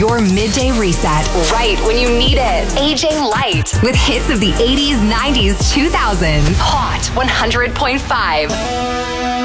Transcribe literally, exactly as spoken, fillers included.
Your midday reset right when you need it. A J Light with hits of the eighties, nineties, two thousands. Hot one hundred point five.